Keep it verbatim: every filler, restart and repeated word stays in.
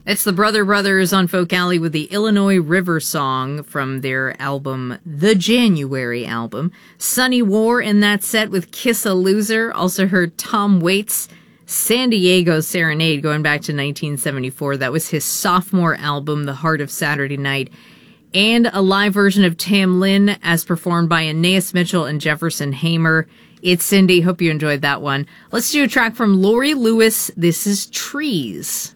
It's the Brother Brothers on Folk Alley with the Illinois River song from their album, The January album. Sunny War in that set with Kiss a Loser. Also heard Tom Waits' San Diego Serenade going back to nineteen seventy-four. That was his sophomore album, The Heart of Saturday Night. And a live version of Tam Lin as performed by Anais Mitchell and Jefferson Hamer. It's Cindy. Hope you enjoyed that one. Let's do a track from Laurie Lewis. This is Trees.